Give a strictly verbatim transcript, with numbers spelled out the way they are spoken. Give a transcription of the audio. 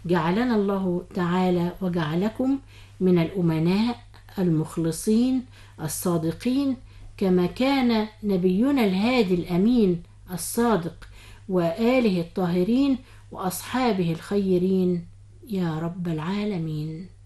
جعلنا الله تعالى وجعلكم من الأمناء المخلصين الصادقين، كما كان نبينا الهادي الأمين الصادق وآله الطاهرين وأصحابه الخيرين يا رب العالمين.